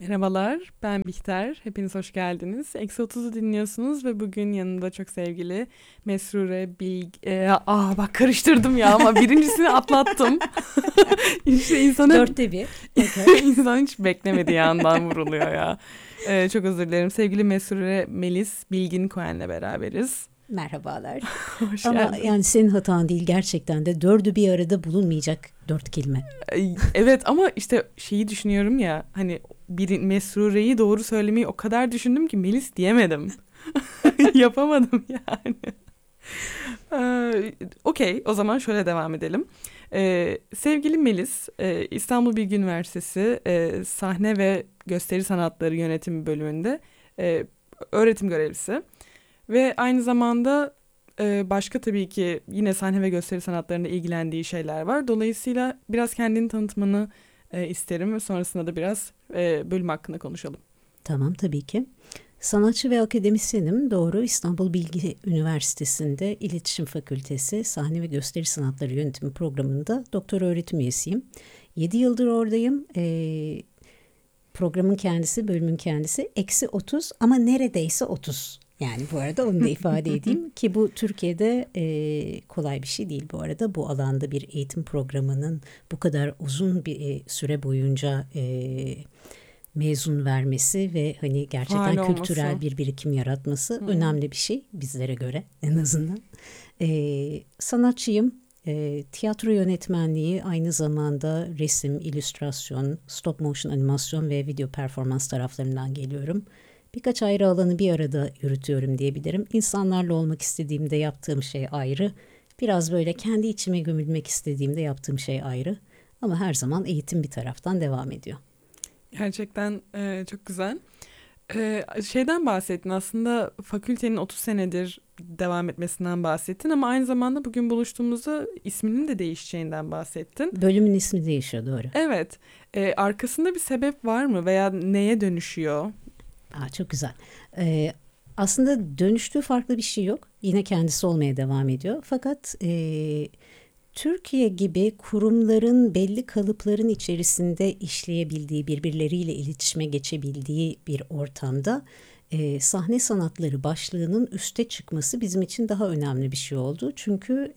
Merhabalar, ben Bihter. Hepiniz hoş geldiniz. Eksi 30'u dinliyorsunuz ve bugün yanımda çok sevgili Mesrure bak karıştırdım ya ama birincisini atlattım. İşte insan hep, Dörtte bir. Okay. insan hiç beklemediği yandan vuruluyor ya. Çok özür dilerim. Sevgili Mesrure Melis Bilgin Koyen'le beraberiz. Merhabalar. Hoş Ama geldin. yani senin hatan değil, gerçekten de dördü bir arada bulunmayacak dört kelime. Evet ama işte şeyi düşünüyorum ya, hani Mesrure'yi doğru söylemeyi o kadar düşündüm ki Melis diyemedim. Yapamadım yani. Okey, o zaman şöyle devam edelim. Sevgili Melis, İstanbul Bilgi Üniversitesi Sahne ve Gösteri Sanatları Yönetimi bölümünde öğretim görevlisi. Ve aynı zamanda başka tabii ki yine sahne ve gösteri sanatlarında ilgilendiği şeyler var. Dolayısıyla biraz kendini tanıtmanı isterim ve sonrasında da biraz bölüm hakkında konuşalım. Tamam, tabii ki. Sanatçı ve akademisyenim. Doğru. İstanbul Bilgi Üniversitesi'nde İletişim Fakültesi Sahne ve Gösteri Sanatları Yönetimi programında doktor öğretim üyesiyim. 7 yıldır oradayım. Programın kendisi, bölümün kendisi eksi 30 ama neredeyse 30. Yani bu arada onu da ifade edeyim ki bu Türkiye'de kolay bir şey değil bu arada. Bu alanda bir eğitim programının bu kadar uzun bir süre boyunca mezun vermesi ve hani gerçekten Faal kültürel olması. bir birikim yaratması önemli bir şey bizlere göre en azından. Sanatçıyım. Tiyatro yönetmenliği, aynı zamanda resim, illüstrasyon, stop motion animasyon ve video performans taraflarından geliyorum. Birkaç ayrı alanı bir arada yürütüyorum diyebilirim. İnsanlarla olmak istediğimde yaptığım şey ayrı. Biraz böyle kendi içime gömülmek istediğimde yaptığım şey ayrı. Ama her zaman eğitim bir taraftan devam ediyor. Gerçekten çok güzel. Şeyden bahsettin aslında, fakültenin 30 senedir devam etmesinden bahsettin ama aynı zamanda bugün buluştuğumuzda isminin de değişeceğinden bahsettin. Bölümün ismi değişiyor, doğru. Evet, arkasında bir sebep var mı veya neye dönüşüyor? Çok güzel. Aslında dönüştüğü farklı bir şey yok. Yine kendisi olmaya devam ediyor. Fakat Türkiye gibi kurumların belli kalıpların içerisinde işleyebildiği, birbirleriyle iletişime geçebildiği bir ortamda sahne sanatları başlığının üste çıkması bizim için daha önemli bir şey oldu. Çünkü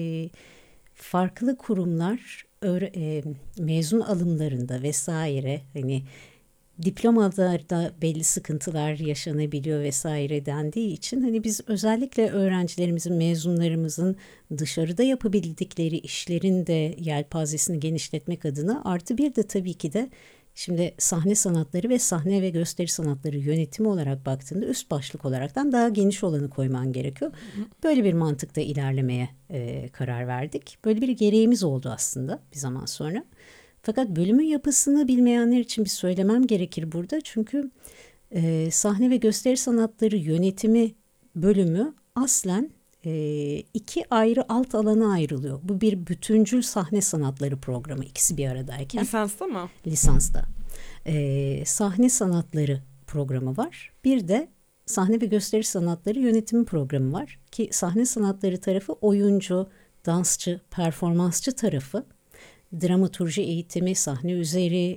farklı kurumlar mezun alımlarında vesaire, hani diplomalarda belli sıkıntılar yaşanabiliyor vesaire dendiği için hani biz özellikle öğrencilerimizin, mezunlarımızın dışarıda yapabildikleri işlerin de yelpazesini genişletmek adına, artı bir de tabii ki de şimdi sahne sanatları ve sahne ve gösteri sanatları yönetimi olarak baktığında üst başlık olaraktan daha geniş olanı koyman gerekiyor. Böyle bir mantıkta ilerlemeye karar verdik. Böyle bir gereğimiz oldu aslında bir zaman sonra. Fakat bölümün yapısını bilmeyenler için bir söylemem gerekir burada. Çünkü sahne ve gösteri sanatları yönetimi bölümü aslen iki ayrı alt alana ayrılıyor. Bu bir bütüncül sahne sanatları programı, ikisi bir aradayken. Lisansta mı? Lisansta. Sahne sanatları programı var. Bir de sahne ve gösteri sanatları yönetimi programı var. Ki sahne sanatları tarafı oyuncu, dansçı, performansçı tarafı. Dramaturji eğitimi, sahne üzeri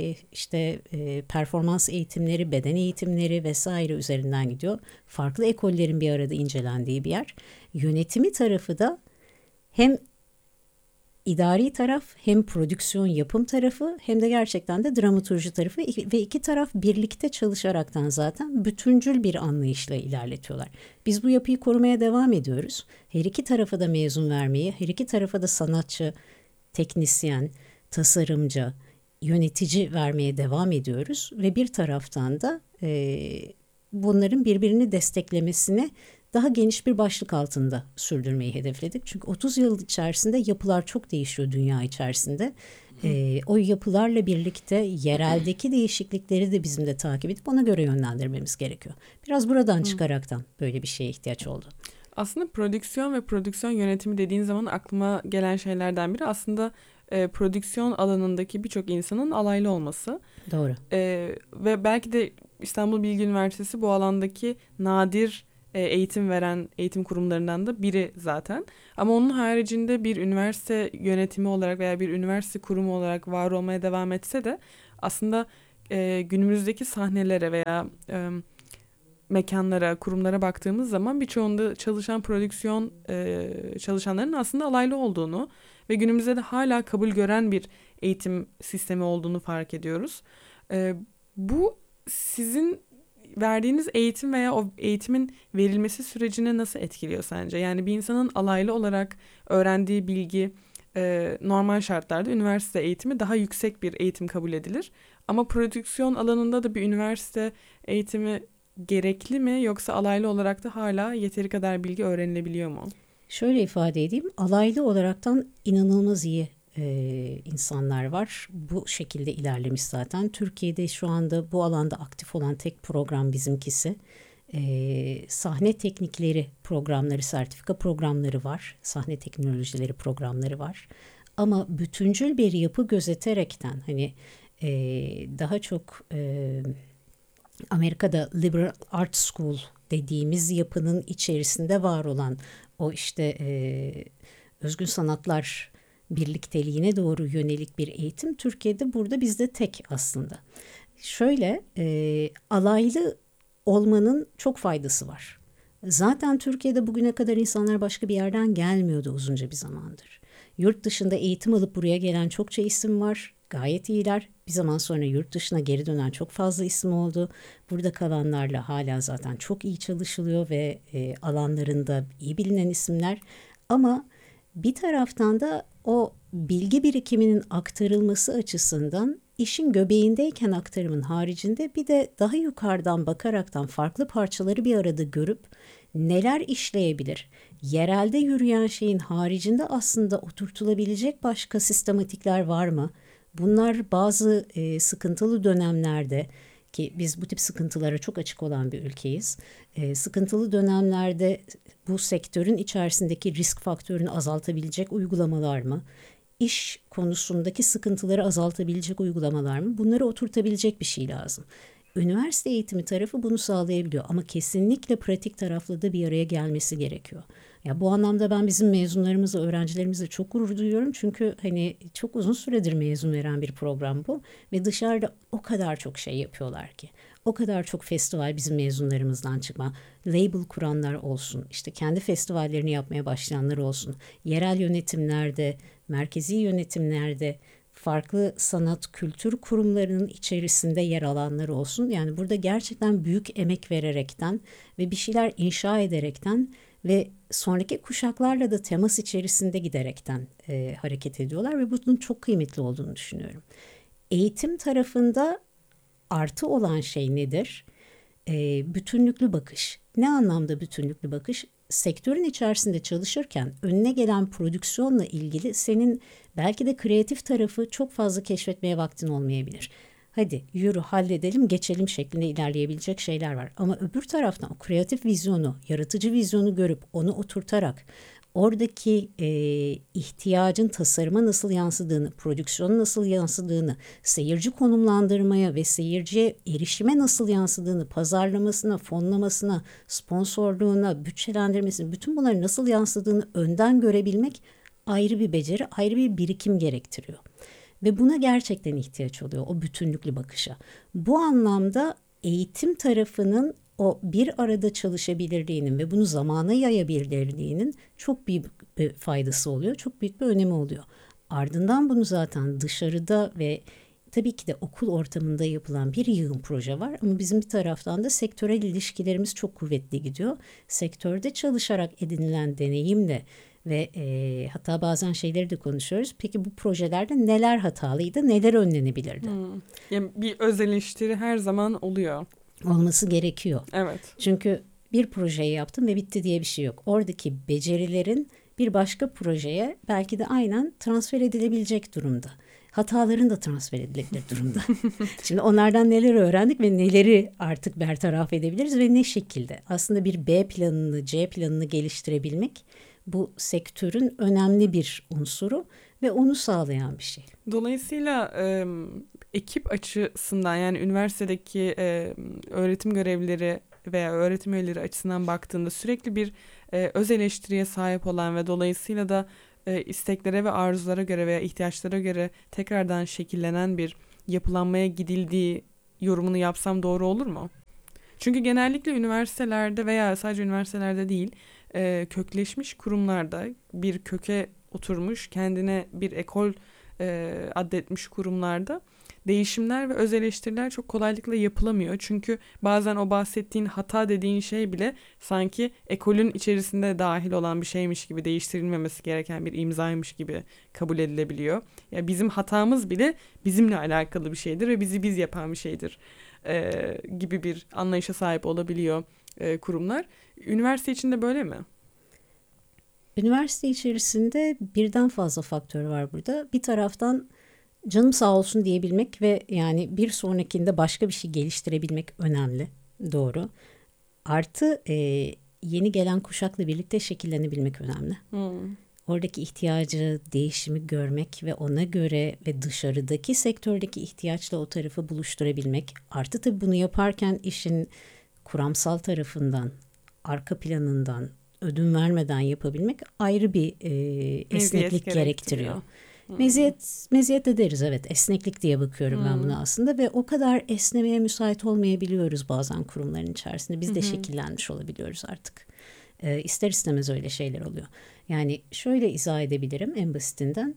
performans eğitimleri, beden eğitimleri vesaire üzerinden gidiyor. Farklı ekollerin bir arada incelendiği bir yer. Yönetimi tarafı da hem idari taraf, hem prodüksiyon yapım tarafı, hem de gerçekten de dramaturji tarafı ve iki taraf birlikte çalışaraktan zaten bütüncül bir anlayışla ilerletiyorlar. Biz bu yapıyı korumaya devam ediyoruz. Her iki tarafa da mezun vermeyi, her iki tarafa da sanatçı, teknisyen, tasarımcı, yönetici vermeye devam ediyoruz ve bir taraftan da bunların birbirini desteklemesine daha geniş bir başlık altında sürdürmeyi hedefledik. Çünkü 30 yıl içerisinde yapılar çok değişiyor dünya içerisinde. O yapılarla birlikte yereldeki değişiklikleri de bizim de takip edip ona göre yönlendirmemiz gerekiyor. Biraz buradan çıkaraktan böyle bir şeye ihtiyaç oldu. Aslında prodüksiyon ve prodüksiyon yönetimi dediğin zaman aklıma gelen şeylerden biri aslında prodüksiyon alanındaki birçok insanın alaylı olması. Doğru. Ve belki de İstanbul Bilgi Üniversitesi bu alandaki nadir eğitim veren eğitim kurumlarından da biri zaten. Ama onun haricinde bir üniversite yönetimi olarak veya bir üniversite kurumu olarak var olmaya devam etse de aslında günümüzdeki sahnelere veya mekanlara, kurumlara baktığımız zaman birçoğunda çalışan prodüksiyon çalışanların aslında alaylı olduğunu ve günümüzde de hala kabul gören bir eğitim sistemi olduğunu fark ediyoruz. Bu sizin verdiğiniz eğitim veya o eğitimin verilmesi sürecini nasıl etkiliyor sence? Yani bir insanın alaylı olarak öğrendiği bilgi normal şartlarda üniversite eğitimi daha yüksek bir eğitim kabul edilir. Ama prodüksiyon alanında da bir üniversite eğitimi gerekli mi, yoksa alaylı olarak da hala yeteri kadar bilgi öğrenilebiliyor mu? Şöyle ifade edeyim, alaylı olaraktan inanılmaz iyi insanlar var. Bu şekilde ilerlemiş zaten. Türkiye'de şu anda bu alanda aktif olan tek program bizimkisi. Sahne teknikleri programları, sertifika programları var. Sahne teknolojileri programları var. Ama bütüncül bir yapı gözeterekten hani daha çok Amerika'da Liberal Arts School dediğimiz yapının içerisinde var olan o işte özgün sanatlar birlikteliğine doğru yönelik bir eğitim Türkiye'de burada bizde tek aslında. Şöyle alaylı olmanın çok faydası var. Zaten Türkiye'de bugüne kadar insanlar başka bir yerden gelmiyordu uzunca bir zamandır. Yurt dışında eğitim alıp buraya gelen çokça isim var. Gayet iyiler. Bir zaman sonra yurt dışına geri dönen çok fazla isim oldu. Burada kalanlarla hala zaten çok iyi çalışılıyor ve alanlarında iyi bilinen isimler. Ama bir taraftan da o bilgi birikiminin aktarılması açısından işin göbeğindeyken aktarımın haricinde bir de daha yukarıdan bakaraktan farklı parçaları bir arada görüp neler işleyebilir? Yerelde yürüyen şeyin haricinde aslında oturtulabilecek başka sistematikler var mı? Bunlar bazı sıkıntılı dönemlerde, ki biz bu tip sıkıntılara çok açık olan bir ülkeyiz. Sıkıntılı dönemlerde bu sektörün içerisindeki risk faktörünü azaltabilecek uygulamalar mı? İş konusundaki sıkıntıları azaltabilecek uygulamalar mı? Bunları oturtabilecek bir şey lazım. Üniversite eğitimi tarafı bunu sağlayabiliyor ama kesinlikle pratik tarafla da bir araya gelmesi gerekiyor. Ya bu anlamda ben bizim mezunlarımızla, öğrencilerimizle çok gurur duyuyorum. Çünkü hani çok uzun süredir mezun veren bir program bu ve dışarıda o kadar çok şey yapıyorlar ki. O kadar çok festival bizim mezunlarımızdan çıkma. Label kuranlar olsun, işte kendi festivallerini yapmaya başlayanlar olsun. Yerel yönetimlerde, merkezi yönetimlerde, farklı sanat, kültür kurumlarının içerisinde yer alanlar olsun. Yani burada gerçekten büyük emek vererekten ve bir şeyler inşa ederekten ve sonraki kuşaklarla da temas içerisinde giderekten hareket ediyorlar ve bunun çok kıymetli olduğunu düşünüyorum. Eğitim tarafında artı olan şey nedir? Bütünlüklü bakış. Ne anlamda bütünlüklü bakış? Sektörün içerisinde çalışırken önüne gelen prodüksiyonla ilgili senin belki de kreatif tarafı çok fazla keşfetmeye vaktin olmayabilir. Hadi yürü halledelim geçelim şeklinde ilerleyebilecek şeyler var. Ama öbür taraftan o kreatif vizyonu, yaratıcı vizyonu görüp onu oturtarak oradaki ihtiyacın tasarıma nasıl yansıdığını, prodüksiyona nasıl yansıdığını, seyirci konumlandırmaya ve seyirciye erişime nasıl yansıdığını, pazarlamasına, fonlamasına, sponsorluğuna, bütçelendirmesine, bütün bunların nasıl yansıdığını önden görebilmek ayrı bir beceri, ayrı bir birikim gerektiriyor. Ve buna gerçekten ihtiyaç oluyor, o bütünlüklü bakışa. Bu anlamda eğitim tarafının o bir arada çalışabilirliğinin ve bunu zamana yayabilirliğinin çok büyük bir faydası oluyor. Çok büyük bir önemi oluyor. Ardından bunu zaten dışarıda ve tabii ki de okul ortamında yapılan bir yığın proje var. Ama bizim bir taraftan da sektörel ilişkilerimiz çok kuvvetli gidiyor. Sektörde çalışarak edinilen deneyimle ve hatta bazen şeyleri de konuşuyoruz. Peki bu projelerde neler hatalıydı, neler önlenebilirdi? Yani bir öz eleştiri her zaman oluyor. Olması gerekiyor. Evet. Çünkü bir projeyi yaptım ve bitti diye bir şey yok. Oradaki becerilerin bir başka projeye belki de aynen transfer edilebilecek durumda. Hataların da transfer edilebilir durumda. Şimdi onlardan neler öğrendik ve neleri artık bertaraf edebiliriz ve ne şekilde? Aslında bir B planını, C planını geliştirebilmek bu sektörün önemli bir unsuru ve onu sağlayan bir şey. Dolayısıyla ekip açısından, yani üniversitedeki öğretim görevlileri veya öğretim üyeleri açısından baktığında sürekli bir öz eleştiriye sahip olan ve dolayısıyla da isteklere ve arzulara göre veya ihtiyaçlara göre tekrardan şekillenen bir yapılanmaya gidildiği yorumunu yapsam doğru olur mu? Çünkü genellikle üniversitelerde veya sadece üniversitelerde değil, kökleşmiş kurumlarda bir köke oturmuş, kendine bir ekol addetmiş kurumlarda değişimler ve öz eleştiriler çok kolaylıkla yapılamıyor. Çünkü bazen o bahsettiğin hata dediğin şey bile sanki ekolün içerisinde dahil olan bir şeymiş gibi, değiştirilmemesi gereken bir imzaymış gibi kabul edilebiliyor. Ya bizim hatamız bile bizimle alakalı bir şeydir ve bizi biz yapan bir şeydir gibi bir anlayışa sahip olabiliyor kurumlar. Üniversite içinde böyle mi? Üniversite içerisinde birden fazla faktör var burada. Bir taraftan canım sağ olsun diyebilmek ve yani bir sonrakinde başka bir şey geliştirebilmek önemli. Doğru. Artı yeni gelen kuşakla birlikte şekillenebilmek önemli. Oradaki ihtiyacı, değişimi görmek ve ona göre ve dışarıdaki sektördeki ihtiyaçla o tarafı buluşturabilmek. Artı tabii bunu yaparken işin kuramsal tarafından, arka planından ödün vermeden yapabilmek ayrı bir esneklik gerektiriyor. Meziyet de deriz, evet, esneklik diye bakıyorum ben buna aslında ve o kadar esnemeye müsait olmayabiliyoruz bazen kurumların içerisinde. Biz de şekillenmiş olabiliyoruz artık. İster istemez öyle şeyler oluyor. Yani şöyle izah edebilirim en basitinden.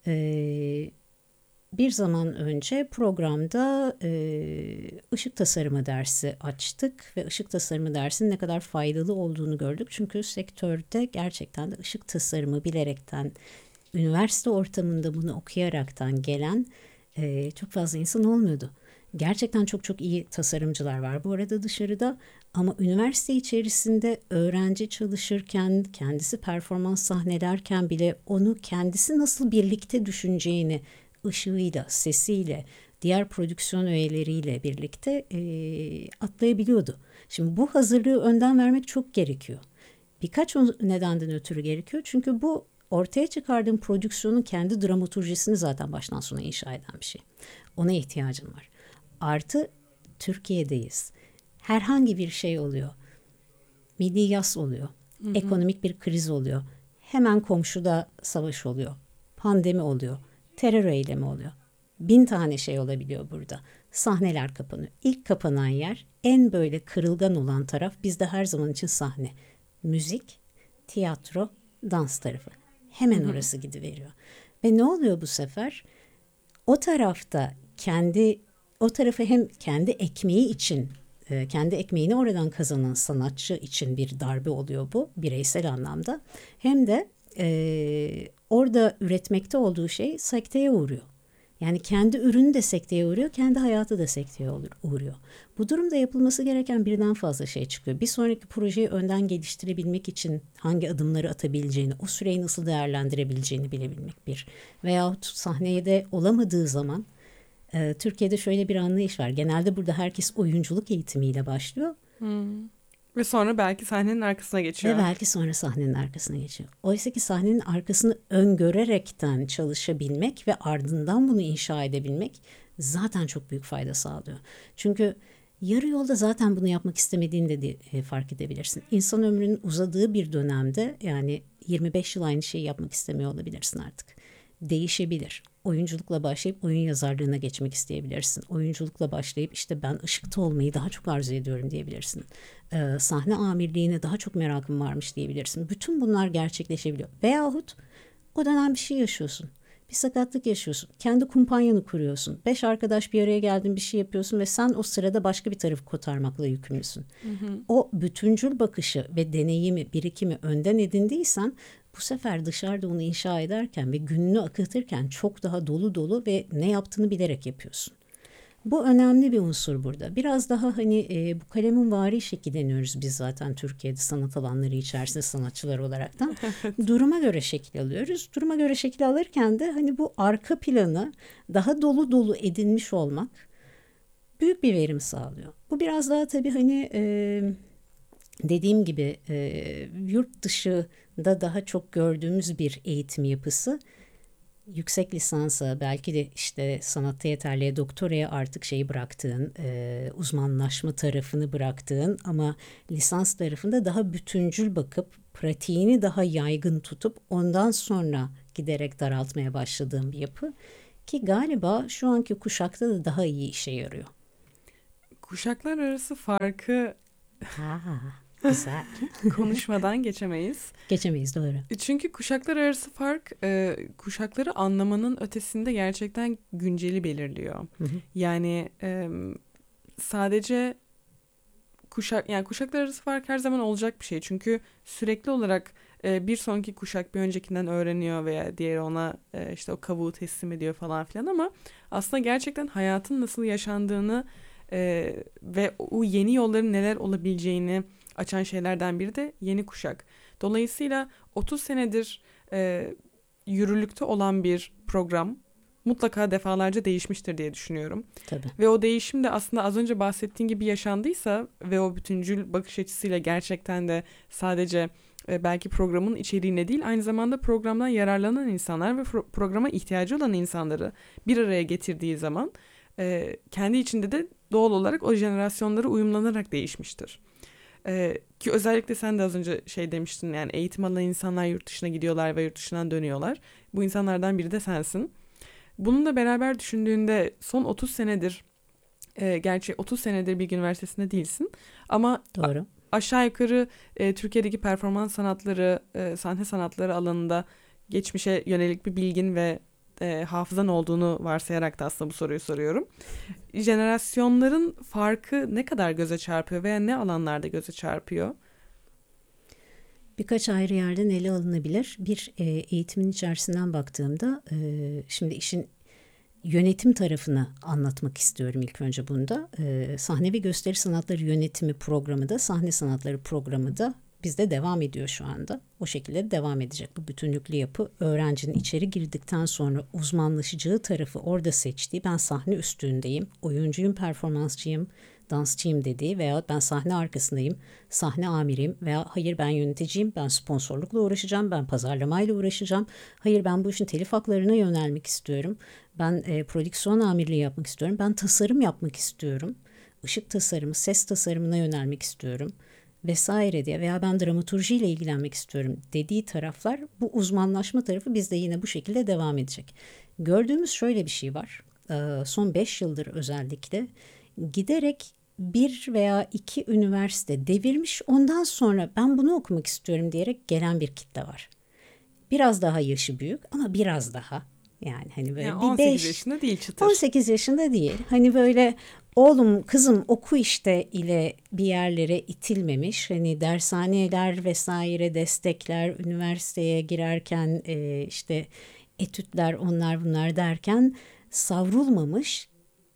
Bir zaman önce programda ışık tasarımı dersi açtık ve ışık tasarımı dersinin ne kadar faydalı olduğunu gördük. Çünkü sektörde gerçekten de ışık tasarımı bilerekten, üniversite ortamında bunu okuyaraktan gelen çok fazla insan olmuyordu. Gerçekten çok çok iyi tasarımcılar var bu arada dışarıda, ama üniversite içerisinde öğrenci çalışırken, kendisi performans sahnelerken bile onu kendisi nasıl birlikte düşüneceğini ışığıyla, sesiyle, diğer prodüksiyon üyeleriyle birlikte atlayabiliyordu. Şimdi bu hazırlığı önden vermek çok gerekiyor. Birkaç nedenden ötürü gerekiyor. Çünkü bu ortaya çıkardığım prodüksiyonun kendi dramaturjisini zaten baştan sona inşa eden bir şey. Ona ihtiyacım var. Artı Türkiye'deyiz. Herhangi bir şey oluyor. Milli yas oluyor. Ekonomik bir kriz oluyor. Hemen komşuda savaş oluyor. Pandemi oluyor. Terör eylemi oluyor. 1000 tane şey olabiliyor burada. Sahneler kapanıyor. İlk kapanan yer, en böyle kırılgan olan taraf bizde her zaman için sahne. Müzik, tiyatro, dans tarafı. Hemen orası gidiveriyor. Ve ne oluyor bu sefer? O tarafta o tarafı hem kendi ekmeği için, kendi ekmeğini oradan kazanan sanatçı için bir darbe oluyor bu bireysel anlamda. Hem de orada üretmekte olduğu şey sekteye uğruyor. Yani kendi ürünü de sekteye uğruyor, kendi hayatı da sekteye uğruyor. Bu durumda yapılması gereken birden fazla şey çıkıyor. Bir sonraki projeyi önden geliştirebilmek için hangi adımları atabileceğini, o süreyi nasıl değerlendirebileceğini bilebilmek bir. Veyahut sahneye de olamadığı zaman, Türkiye'de şöyle bir anlayış var. Genelde burada herkes oyunculuk eğitimiyle başlıyor. Ve sonra belki sahnenin arkasına geçiyor. Ve belki sonra sahnenin arkasına geçiyor. Oysa ki sahnenin arkasını öngörerekten çalışabilmek ve ardından bunu inşa edebilmek zaten çok büyük fayda sağlıyor. Çünkü yarı yolda zaten bunu yapmak istemediğini de fark edebilirsin. İnsan ömrünün uzadığı bir dönemde, yani 25 yıl aynı şeyi yapmak istemiyor olabilirsin artık. Değişebilir. Oyunculukla başlayıp oyun yazarlığına geçmek isteyebilirsin. Oyunculukla başlayıp işte ben ışıkta olmayı daha çok arzu ediyorum diyebilirsin. Sahne amirliğine daha çok merakım varmış diyebilirsin. Bütün bunlar gerçekleşebiliyor. Veyahut o dönem bir şey yaşıyorsun. Bir sakatlık yaşıyorsun. Kendi kumpanyanı kuruyorsun. 5 arkadaş bir araya geldin, bir şey yapıyorsun ve sen o sırada başka bir tarafı kotarmakla yükümlüsün. O bütüncül bakışı ve deneyimi, birikimi önden edindiysen, bu sefer dışarıda onu inşa ederken ve gününü akıtırken çok daha dolu dolu ve ne yaptığını bilerek yapıyorsun. Bu önemli bir unsur burada. Biraz daha bu kalemin vari şekilleniyoruz biz zaten Türkiye'de sanat alanları içerisinde sanatçılar olaraktan. Duruma göre şekil alıyoruz. Duruma göre şekil alırken de bu arka planı daha dolu dolu edinmiş olmak büyük bir verim sağlıyor. Bu biraz daha tabii dediğim gibi yurt dışında daha çok gördüğümüz bir eğitim yapısı. Yüksek lisansa, belki de işte sanatta yeterliğe, doktoraya artık bıraktığın, uzmanlaşma tarafını bıraktığın ama lisans tarafında daha bütüncül bakıp pratiğini daha yaygın tutup ondan sonra giderek daraltmaya başladığın bir yapı ki galiba şu anki kuşakta da daha iyi işe yarıyor. Kuşaklar arası farkı Ha, güzel. konuşmadan geçemeyiz. Geçemeyiz, doğru. Çünkü kuşaklar arası fark kuşakları anlamanın ötesinde gerçekten günceli belirliyor. Hı hı. Yani sadece yani kuşaklar arası fark her zaman olacak bir şey. Çünkü sürekli olarak bir sonraki kuşak bir öncekinden öğreniyor veya diğeri ona işte o kavuğu teslim ediyor falan filan, ama aslında gerçekten hayatın nasıl yaşandığını ve o yeni yolların neler olabileceğini açan şeylerden biri de yeni kuşak. Dolayısıyla 30 senedir yürürlükte olan bir program mutlaka defalarca değişmiştir diye düşünüyorum. Tabii. Ve o değişim de aslında az önce bahsettiğin gibi yaşandıysa ve o bütüncül bakış açısıyla gerçekten de sadece belki programın içeriğine değil, aynı zamanda programdan yararlanan insanlar ve programa ihtiyacı olan insanları bir araya getirdiği zaman kendi içinde de doğal olarak o jenerasyonlara uyumlanarak değişmiştir. Ki özellikle sen de az önce şey demiştin, yani eğitim alan insanlar yurt dışına gidiyorlar ve yurt dışından dönüyorlar. Bu insanlardan biri de sensin. Bununla beraber düşündüğünde son 30 senedir, gerçi 30 senedir Bilgi Üniversitesi'nde değilsin ama Doğru. aşağı yukarı Türkiye'deki performans sanatları, sahne sanatları alanında geçmişe yönelik bir bilgin ve hafızan olduğunu varsayarak da aslında bu soruyu soruyorum. Jenerasyonların farkı ne kadar göze çarpıyor veya ne alanlarda göze çarpıyor? Birkaç ayrı yerden ele alınabilir. Bir, eğitimin içerisinden baktığımda şimdi işin yönetim tarafını anlatmak istiyorum ilk önce bunda. Sahne ve gösteri sanatları yönetimi programı da, sahne sanatları programı da bizde devam ediyor şu anda. O şekilde devam edecek. Bu bütünlüklü yapı öğrencinin içeri girdikten sonra uzmanlaşacağı tarafı orada seçtiği, ben sahne üstündeyim, oyuncuyum, performansçıyım, dansçıyım dediği veya ben sahne arkasındayım, sahne amiriyim veya hayır ben yöneticiyim, ben sponsorlukla uğraşacağım, ben pazarlamayla uğraşacağım, hayır ben bu işin telif haklarına yönelmek istiyorum, ben prodüksiyon amirliği yapmak istiyorum, ben tasarım yapmak istiyorum, ışık tasarımı, ses tasarımına yönelmek istiyorum vesaire diye veya ben dramaturjiyle ilgilenmek istiyorum dediği taraflar, bu uzmanlaşma tarafı bizde yine bu şekilde devam edecek. Gördüğümüz şöyle bir şey var. Son 5 yıldır özellikle giderek bir veya iki üniversite devirmiş, ondan sonra ben bunu okumak istiyorum diyerek gelen bir kitle var. Biraz daha yaşı büyük ama biraz daha, yani hani böyle Yani bir 18 5 yaşında değil çıtır. 18 yaşında değil. Hani böyle oğlum kızım oku işte ile bir yerlere itilmemiş. Hani dershaneler vesaire destekler, üniversiteye girerken işte etütler, onlar bunlar derken savrulmamış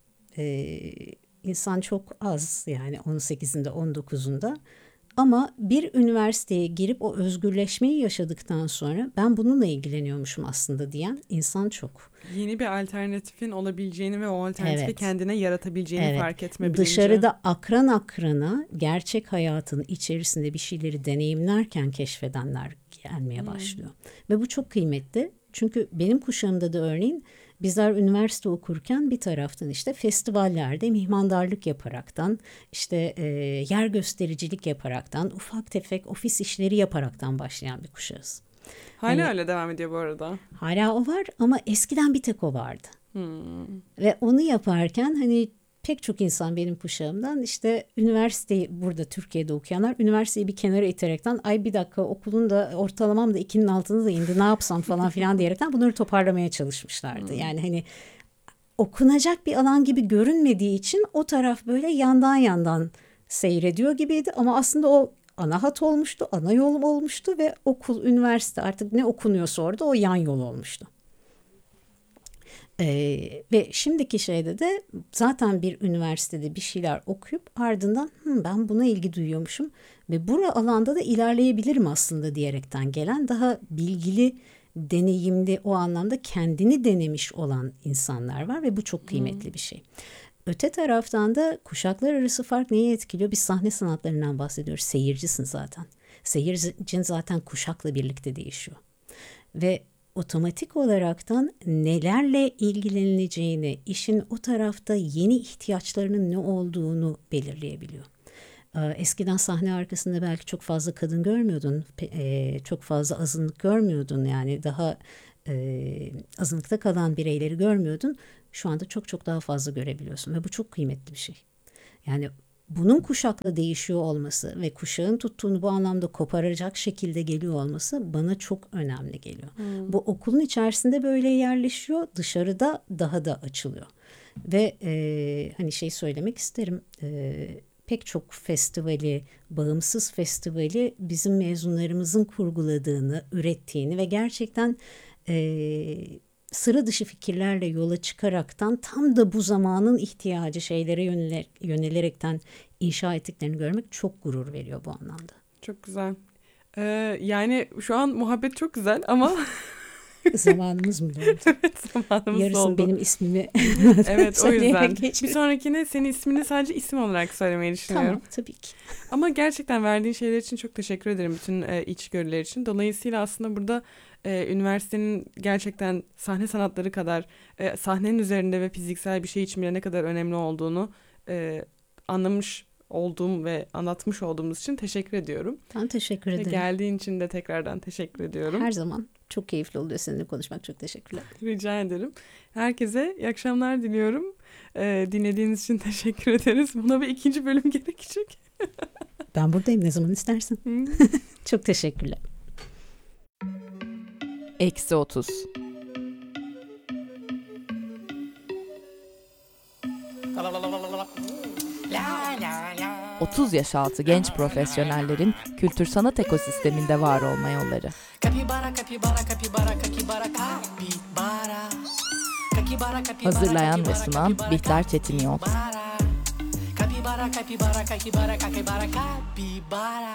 insan çok az, yani 18'inde 19'unda. Ama bir üniversiteye girip o özgürleşmeyi yaşadıktan sonra ben bununla ilgileniyormuşum aslında diyen insan çok. Yeni bir alternatifin olabileceğini ve o alternatifi Evet. kendine yaratabileceğini fark etme bilinci. Dışarıda akran akrana gerçek hayatın içerisinde bir şeyleri deneyimlerken keşfedenler gelmeye başlıyor. Ve bu çok kıymetli. Çünkü benim kuşağımda da örneğin bizler üniversite okurken bir taraftan işte festivallerde mihmandarlık yaparaktan, işte yer göstericilik yaparaktan, ufak tefek ofis işleri yaparaktan başlayan bir kuşağız. Hala öyle devam ediyor bu arada. Hala o var ama eskiden bir tek o vardı. Ve onu yaparken hani pek çok insan benim kuşağımdan işte üniversiteyi, burada Türkiye'de okuyanlar üniversiteyi bir kenara iterekten ay bir dakika okulun da ortalamam da 2'nin altına da indi, ne yapsam falan filan diyerekten bunları toparlamaya çalışmışlardı. Yani hani okunacak bir alan gibi görünmediği için o taraf böyle yandan yandan seyrediyor gibiydi ama aslında o ana hat olmuştu, ana yol olmuştu ve okul, üniversite artık ne okunuyorsa orada o yan yol olmuştu. Ve şimdiki şeyde de zaten bir üniversitede bir şeyler okuyup ardından ben buna ilgi duyuyormuşum ve bu alanda da ilerleyebilirim aslında diyerekten gelen daha bilgili, deneyimli, o anlamda kendini denemiş olan insanlar var ve bu çok kıymetli bir şey. Öte taraftan da kuşaklar arası fark neyi etkiliyor? Biz sahne sanatlarından bahsediyoruz. Seyircisin zaten. Seyircin zaten kuşakla birlikte değişiyor. Ve otomatik olaraktan nelerle ilgilenileceğini, işin o tarafta yeni ihtiyaçlarının ne olduğunu belirleyebiliyor. Eskiden sahne arkasında belki çok fazla kadın görmüyordun, çok fazla azınlık görmüyordun, yani daha azınlıkta kalan bireyleri görmüyordun. Şu anda çok çok daha fazla görebiliyorsun ve bu çok kıymetli bir şey. Yani bunun kuşakla değişiyor olması ve kuşağın tuttuğunu bu anlamda koparacak şekilde geliyor olması bana çok önemli geliyor. Bu okulun içerisinde böyle yerleşiyor, dışarıda daha da açılıyor. Ve hani şey söylemek isterim, pek çok festivali, bağımsız festivali bizim mezunlarımızın kurguladığını, ürettiğini ve gerçekten sıra dışı fikirlerle yola çıkaraktan tam da bu zamanın ihtiyacı şeylere yönelerekten inşa ettiklerini görmek çok gurur veriyor bu anlamda. Çok güzel. Yani şu an muhabbet çok güzel ama Zamanımız mı doldu? evet, zamanımız Yarısını oldu. benim ismimi Evet, o söyleyerek yüzden. Bir geçti. sonrakine senin ismini sadece isim olarak söylemeyi düşünüyorum. Tamam, tabii ki. Ama gerçekten verdiğin şeyler için çok teşekkür ederim. Bütün içgörüler için. Dolayısıyla aslında burada üniversitenin gerçekten sahne sanatları kadar sahnenin üzerinde ve fiziksel bir şey için bile ne kadar önemli olduğunu anlamış olduğum ve anlatmış olduğumuz için teşekkür ediyorum. Ben teşekkür Ve ederim. geldiğin için de tekrardan teşekkür ediyorum. Her zaman çok keyifli oluyor seninle konuşmak. Çok teşekkürler. Rica ederim. Herkese iyi akşamlar diliyorum. Dinlediğiniz için teşekkür ederiz. Buna bir ikinci bölüm gerekecek. Ben buradayım ne zaman istersen. Hı. Çok teşekkürler. Eksi 30. La 30 yaş altı genç profesyonellerin kültür sanat ekosisteminde var olma yolları. Capibara, capibara, capibara, capibara, capibara. Capibara, capibara, Hazırlayan ve capibara, sunan capibara, Bihter Çetinyol. Capibara, capibara, capibara, capibara, capibara.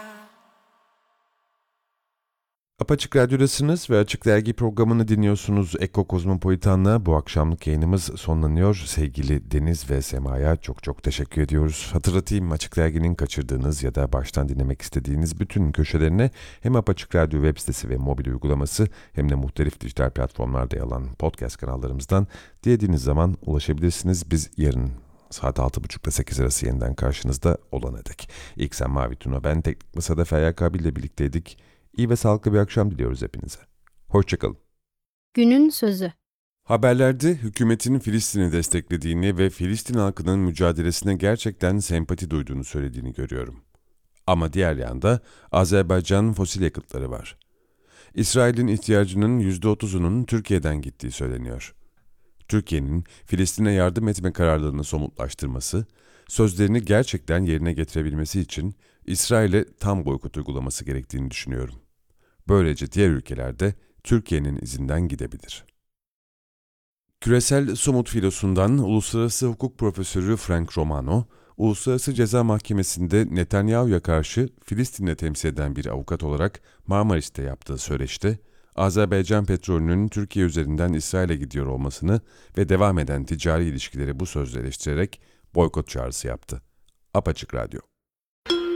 Apaçık Radyo'dasınız ve Açık Dergi programını dinliyorsunuz. Eko Kozmopolitan'la bu akşamlık yayınımız sonlanıyor. Sevgili Deniz ve Sema'ya çok çok teşekkür ediyoruz. Hatırlatayım, Açık Dergi'nin kaçırdığınız ya da baştan dinlemek istediğiniz bütün köşelerine hem Apaçık Radyo web sitesi ve mobil uygulaması hem de muhtelif dijital platformlarda yer alan podcast kanallarımızdan dilediğiniz zaman ulaşabilirsiniz. Biz yarın saat 6.30'da 8 arası yeniden karşınızda olana dek. İlk sen Mavi Tuna, ben Teknik Masa'da Feryal Kabil ile birlikteydik. İyi ve sağlıklı bir akşam diliyoruz hepinize. Hoşçakalın. Günün sözü. Haberlerde hükümetin Filistin'i desteklediğini ve Filistin halkının mücadelesine gerçekten sempati duyduğunu söylediğini görüyorum. Ama diğer yanda Azerbaycan fosil yakıtları var. İsrail'in ihtiyacının %30'unun Türkiye'den gittiği söyleniyor. Türkiye'nin Filistin'e yardım etme kararlılığını somutlaştırması, sözlerini gerçekten yerine getirebilmesi için İsrail'e tam boykot uygulaması gerektiğini düşünüyorum. Böylece diğer ülkelerde Türkiye'nin izinden gidebilir. Küresel somut filosundan uluslararası hukuk profesörü Frank Romano, Uluslararası Ceza Mahkemesi'nde Netanyahu'ya karşı Filistin'de temsil eden bir avukat olarak Marmaris'te yaptığı söyleşte, Azerbaycan petrolünün Türkiye üzerinden İsrail'e gidiyor olmasını ve devam eden ticari ilişkileri bu sözle eleştirerek boykot çağrısı yaptı. Apaçık Radyo.